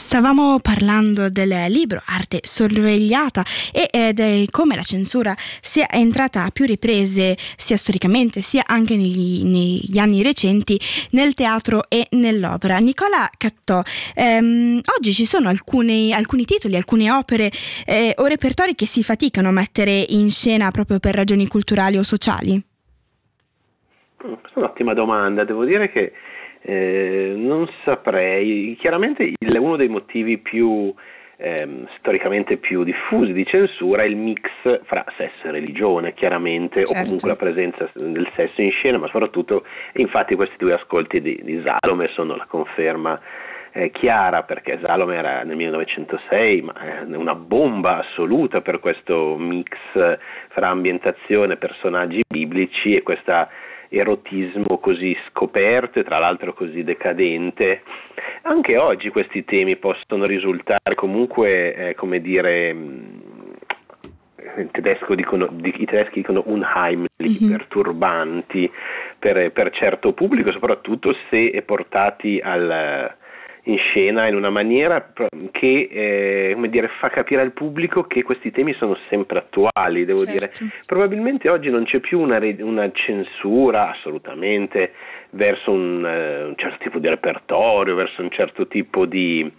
Stavamo parlando del libro Arte sorvegliata e di come la censura sia entrata a più riprese, sia storicamente sia anche negli anni recenti, nel teatro e nell'opera. Nicola Cattò, oggi ci sono alcuni titoli, alcune opere o repertori che si faticano a mettere in scena proprio per ragioni culturali o sociali? Questa è un'ottima domanda, devo dire che non saprei. Chiaramente uno dei motivi più storicamente più diffusi di censura è il mix fra sesso e religione, chiaramente, Certo. O comunque la presenza del sesso in scena, ma soprattutto, infatti questi due ascolti di Salome sono la conferma chiara, perché Salome era nel 1906, ma è una bomba assoluta per questo mix fra ambientazione, personaggi biblici e questa erotismo così scoperto e tra l'altro così decadente. Anche oggi questi temi possono risultare comunque, come dire, in tedesco i tedeschi dicono unheimlich, perturbanti per certo pubblico, soprattutto se portati in scena in una maniera che come dire, fa capire al pubblico che questi temi sono sempre attuali, devo dire. Probabilmente oggi non c'è più una censura assolutamente verso un certo tipo di repertorio, verso un certo tipo di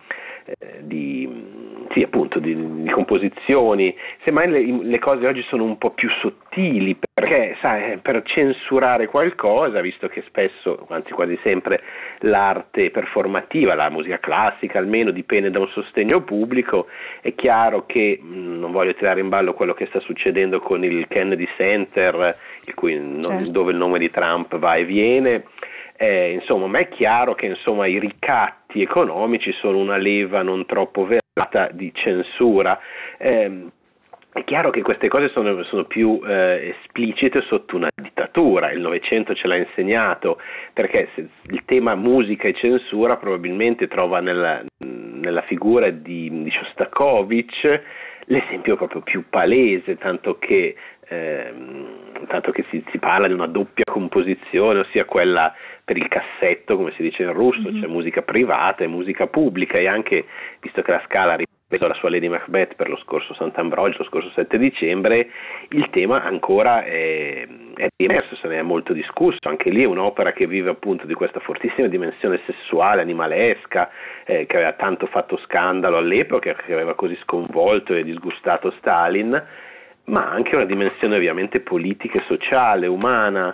composizioni. Semmai le cose oggi sono un po' più sottili, perché sai, per censurare qualcosa, visto che spesso, anzi quasi sempre, l'arte performativa, la musica classica almeno, dipende da un sostegno pubblico, è chiaro che non voglio tirare in ballo quello che sta succedendo con il Kennedy Center, dove il nome di Trump va e viene. Insomma, ma è chiaro che i ricatti economici sono una leva non troppo velata di censura. È chiaro che queste cose sono più esplicite sotto una dittatura, il Novecento ce l'ha insegnato, perché il tema musica e censura probabilmente trova nella figura di Shostakovich l'esempio proprio più palese, tanto che si parla di una doppia composizione, ossia quella per il cassetto, come si dice in russo, c'è musica privata e musica pubblica, e anche, visto che la Scala ha ripreso la sua Lady Macbeth per lo scorso Sant'Ambrogio, lo scorso 7 dicembre, il tema ancora è diverso, se ne è molto discusso. Anche lì è un'opera che vive appunto di questa fortissima dimensione sessuale, animalesca, che aveva tanto fatto scandalo all'epoca, che aveva così sconvolto e disgustato Stalin, ma anche una dimensione ovviamente politica e sociale, umana.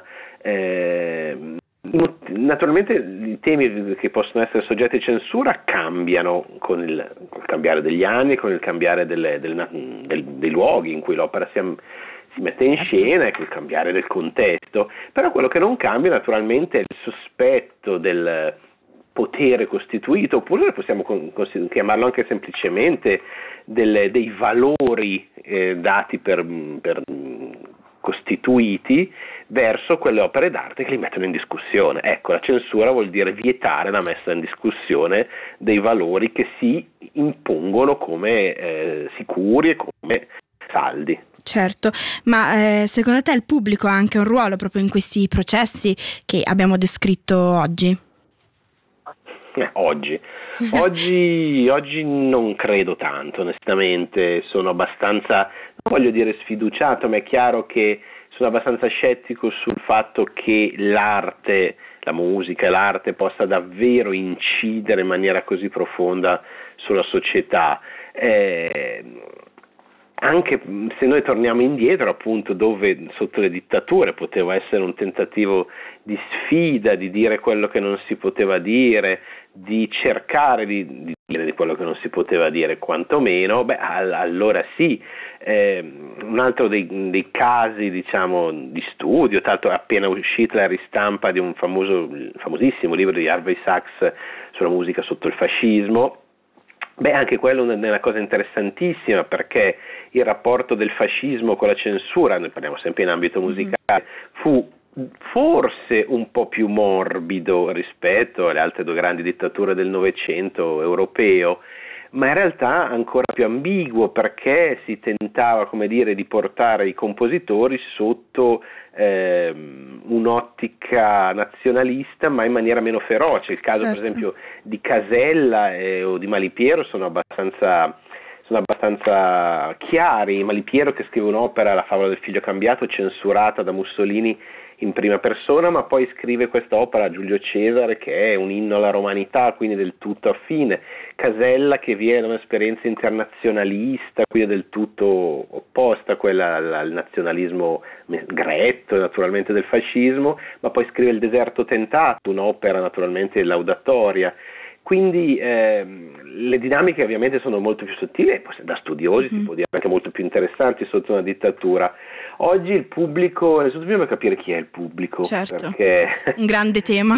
Naturalmente i temi che possono essere soggetti a censura cambiano con il cambiare degli anni, con il cambiare dei luoghi in cui l'opera si mette in scena e con il cambiare del contesto, però quello che non cambia naturalmente è il sospetto del potere costituito, oppure possiamo chiamarlo anche semplicemente dei valori dati per costituiti verso quelle opere d'arte che li mettono in discussione. Ecco, la censura vuol dire vietare la messa in discussione dei valori che si impongono come sicuri e come saldi. Certo, ma secondo te il pubblico ha anche un ruolo proprio in questi processi che abbiamo descritto oggi? Oggi non credo tanto, onestamente. Sono abbastanza, non voglio dire sfiduciato, ma è chiaro che sono abbastanza scettico sul fatto che l'arte, la musica e l'arte possa davvero incidere in maniera così profonda sulla società. Anche se noi torniamo indietro, appunto, dove sotto le dittature poteva essere un tentativo di sfida, di dire quello che non si poteva dire, di cercare di dire di quello che non si poteva dire, quantomeno, allora sì. Un altro dei casi, diciamo, di studio, tanto è appena uscita la ristampa di un famosissimo libro di Harvey Sachs sulla musica sotto il fascismo. Anche quello è una cosa interessantissima, perché il rapporto del fascismo con la censura, noi parliamo sempre in ambito musicale, fu forse un po' più morbido rispetto alle altre due grandi dittature del Novecento europeo, ma in realtà ancora più ambiguo, perché si tentava, come dire, di portare i compositori sotto un'ottica nazionalista, ma in maniera meno feroce. Il caso, per esempio, di Casella o di Malipiero sono abbastanza chiari. Malipiero, che scrive un'opera, La favola del figlio cambiato, censurata da Mussolini in prima persona, ma poi scrive quest'opera, Giulio Cesare, che è un inno alla romanità, quindi del tutto affine. Casella, che viene da un'esperienza internazionalista, quindi del tutto opposta a quella al nazionalismo gretto, naturalmente del fascismo, ma poi scrive Il deserto tentato, un'opera naturalmente laudatoria. Quindi le dinamiche ovviamente sono molto più sottili e da studiosi si può dire anche molto più interessanti sotto una dittatura. Oggi il pubblico, innanzitutto bisogna capire chi è il pubblico, perché un grande tema.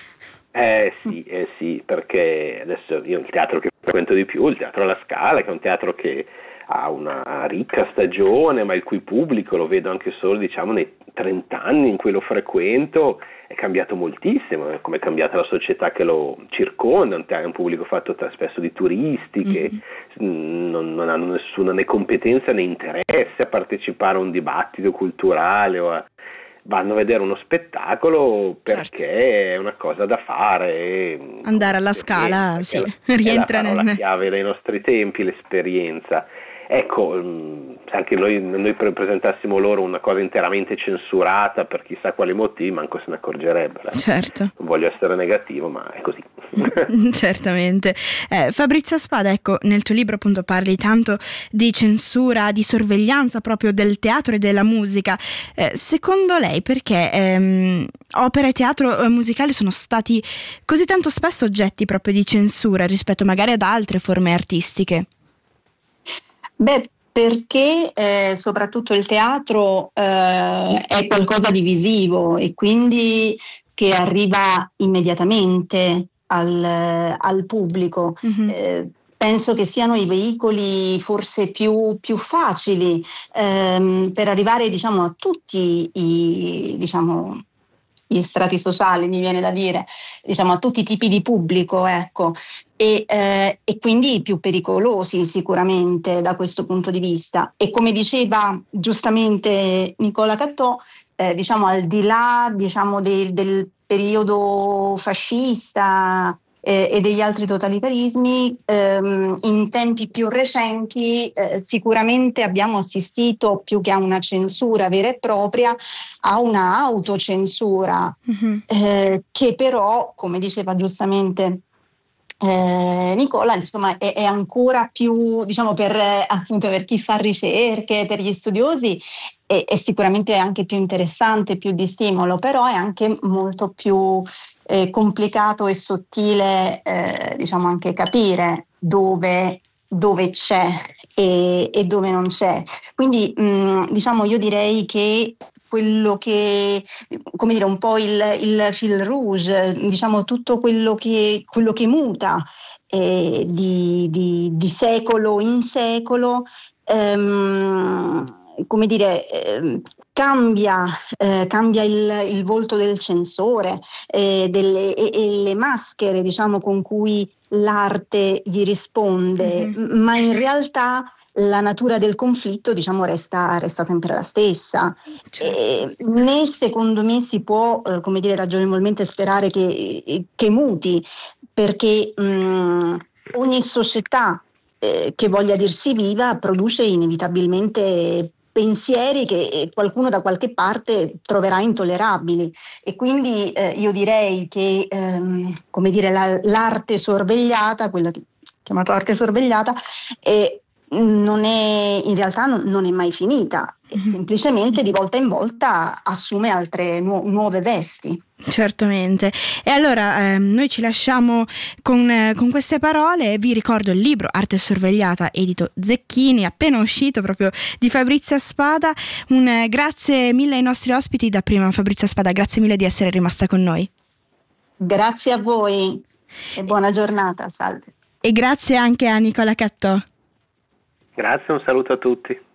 Sì, perché adesso io il teatro che frequento di più, il Teatro alla Scala, che è un teatro che ha una ricca stagione, ma il cui pubblico lo vedo anche solo, diciamo, nei 30 anni in cui lo frequento, è cambiato moltissimo, come è cambiata la società che lo circonda, è un pubblico fatto spesso di turisti che non hanno nessuna né competenza né interesse a partecipare a un dibattito culturale vanno a vedere uno spettacolo perché è una cosa da fare. Andare alla Scala rientra la chiave dei nostri tempi, l'esperienza. Ecco, anche noi presentassimo loro una cosa interamente censurata per chissà quali motivi, manco se ne accorgerebbero. Certo. Non voglio essere negativo, ma è così. Certamente. Fabrizia Spada, ecco, nel tuo libro appunto parli tanto di censura, di sorveglianza proprio del teatro e della musica. Secondo lei perché opera e teatro musicale sono stati così tanto spesso oggetti proprio di censura rispetto magari ad altre forme artistiche? Beh, perché soprattutto il teatro è qualcosa di visivo e quindi che arriva immediatamente al pubblico. Penso che siano i veicoli forse più facili per arrivare, diciamo, a tutti gli strati sociali, mi viene da dire, diciamo, a tutti i tipi di pubblico, ecco, e quindi più pericolosi sicuramente da questo punto di vista. E come diceva giustamente Nicola Cattò, diciamo, al di là, diciamo, del periodo fascista e degli altri totalitarismi, in tempi più recenti sicuramente abbiamo assistito, più che a una censura vera e propria, a una autocensura che però, come diceva giustamente Nicola, insomma, è ancora più, diciamo, appunto per chi fa ricerche, per gli studiosi, è sicuramente anche più interessante, più di stimolo, però è anche molto più complicato e sottile, diciamo, anche capire dove c'è e dove non c'è. Quindi, diciamo, io direi che quello che, come dire, un po' il fil rouge, diciamo, tutto quello che muta di secolo in secolo, come dire, cambia il volto del censore e le maschere, diciamo, con cui l'arte gli risponde, ma in realtà la natura del conflitto, diciamo, resta sempre la stessa. Né secondo me si può, come dire, ragionevolmente sperare che muti, perché ogni società che voglia dirsi viva produce inevitabilmente pensieri che qualcuno da qualche parte troverà intollerabili, e quindi io direi che come dire, l'arte sorvegliata, quella chiamata arte sorvegliata, in realtà non è mai finita, semplicemente di volta in volta assume altre nuove vesti. Certamente. E allora noi ci lasciamo con queste parole. Vi ricordo il libro Arte sorvegliata, edito Zecchini, appena uscito, proprio di Fabrizia Spada. Un grazie mille ai nostri ospiti. Da prima, Fabrizia Spada, grazie mille di essere rimasta con noi. Grazie a voi e buona giornata, salve. E grazie anche a Nicola Cattò. Grazie, un saluto a tutti.